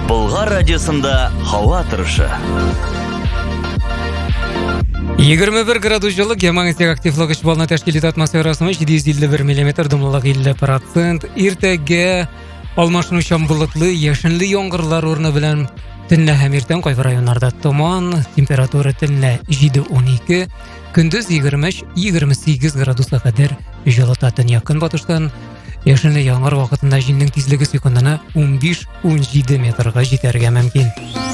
Болгар радиосында һава торышы. 21 градус жылы геомагниттик активлыгы балына тәшкил итә атмосферасының 751 мм, дымлылык 50%. Иртәгә алмашынучан болытлы, яшенле яңгырлар урыны белән төнлә һәм иртән кайбер районнарда томан, температура төнлә 7-12, көндез 23-28 градуска кадәр җылыта. Якын батыштан яшенле яңгыр вакытында җилнең тизлеге секундына 15-17 метрга җитәргә мөмкин.